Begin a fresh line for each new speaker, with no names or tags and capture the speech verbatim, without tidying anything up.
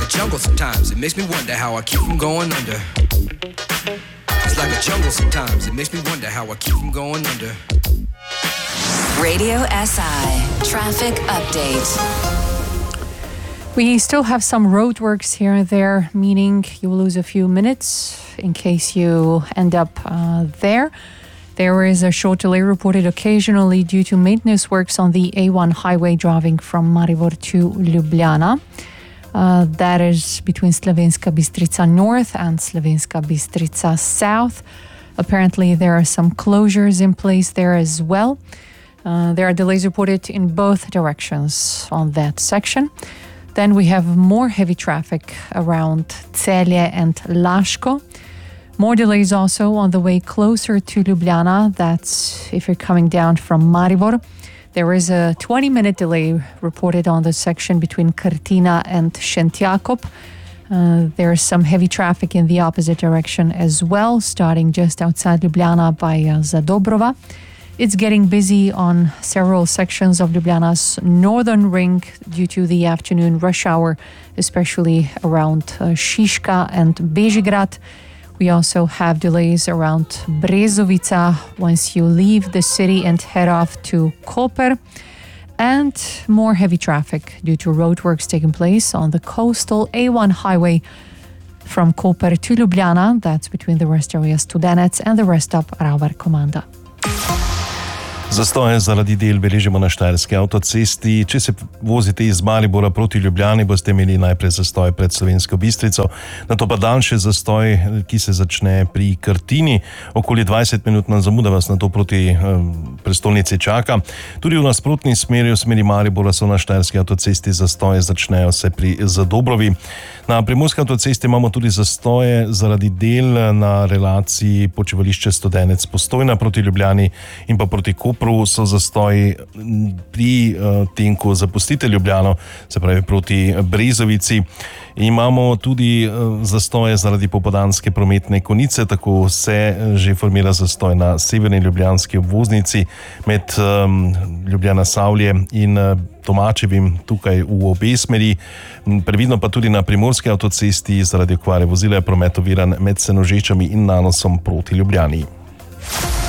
jungle sometimes, it makes me wonder how I keep from going under. It's like a jungle sometimes, it makes me wonder how I keep from going under.
Radio S I Traffic Update.
We still have some roadworks here and there, meaning you will lose a few minutes in case you end up uh, there. There is a short delay reported occasionally due to maintenance works on the A one highway driving from Maribor to Ljubljana. Uh, that is between Slovenska Bistrica North and Slovenska Bistrica South. Apparently there are some closures in place there as well. Uh, there are delays reported in both directions on that section. Then we have more heavy traffic around Celje and Laško. More delays also on the way closer to Ljubljana. That's if you're coming down from Maribor. There is a twenty-minute delay reported on the section between Krtina and Šentjakov. Uh, there is some heavy traffic in the opposite direction as well, starting just outside Ljubljana by uh, Zadobrova. It's getting busy on several sections of Ljubljana's northern ring due to the afternoon rush hour, especially around uh, Šiška and Bežigrad. We also have delays around Brezovica once you leave the city and head off to Koper. And more heavy traffic due to roadworks taking place on the coastal A one highway from Koper to Ljubljana. That's between the rest area Studenec and the rest stop Ravbar Komanda.
Zastoje zaradi del beležimo na Štajerski avtocesti. Če se vozite iz Maribora proti Ljubljani, boste imeli najprej zastoj pred Slovensko Bistrico, nato pa daljši zastoj, ki se začne pri Krtini. Okoli dvajset minutna zamuda vas nato proti eh, prestolnici čaka. Tudi v nasprotni smeri, v smeri Maribora, so na Štajerski avtocesti zastoje, začnejo se pri Zadobrovi. Na Primorski avtocesti imamo tudi zastoje zaradi del na relaciji počivališče Studenec Postojna proti Ljubljani in pa proti Kopru so zastoji pri uh, tem, ko zapustite Ljubljano, se pravi proti Brezovici. Imamo tudi uh, zastoje zaradi popoldanske prometne konice, tako se že formira zastoj na severni ljubljanski obvoznici med um, Ljubljana-Savlje in uh, Tomačevim tukaj v obe smeri. Previdno pa tudi na Primorski avtocesti zaradi okvare vozila je promet oviran med Senožečami in Nanosom proti Ljubljani.